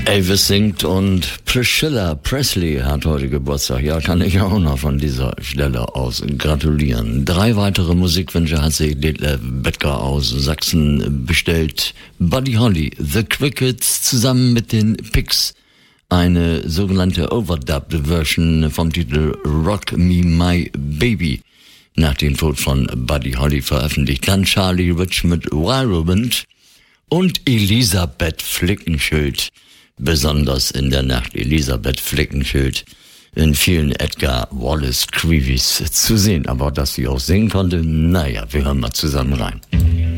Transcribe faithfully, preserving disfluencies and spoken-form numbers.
Elvis singt und Priscilla Presley hat heute Geburtstag. Ja, kann ich auch noch von dieser Stelle aus gratulieren. Drei weitere Musikwünsche hat sich Detlef Bettger aus Sachsen bestellt. Buddy Holly, The Crickets zusammen mit den Pigs. Eine sogenannte overdubbed Version vom Titel Rock Me My Baby. Nach dem Tod von Buddy Holly veröffentlicht. Dann Charlie Rich mit Whirlwind und Elisabeth Flickenschild. Besonders in der Nacht Elisabeth Flickenschild in vielen Edgar Wallace Creevies zu sehen. Aber dass sie auch singen konnte, naja, wir hören mal zusammen rein.